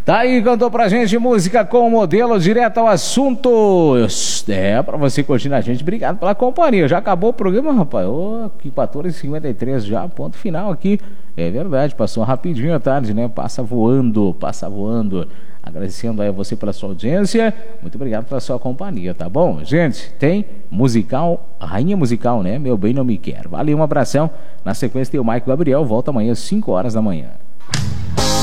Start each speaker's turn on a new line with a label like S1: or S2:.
S1: Tá aí, cantou pra gente música com modelo direto ao assunto. Pra você curtir a gente, obrigado pela companhia. Já acabou o programa, rapaz? Que 14h53 já, ponto final aqui. É verdade, passou rapidinho a tarde, né? Passa voando, passa voando. Agradecendo aí a você pela sua audiência. Muito obrigado pela sua companhia, tá bom? Gente, tem musical, rainha musical, né? Meu bem não me quer. Valeu, um abração. Na sequência tem o Mike Gabriel, volta amanhã às 5 horas da manhã.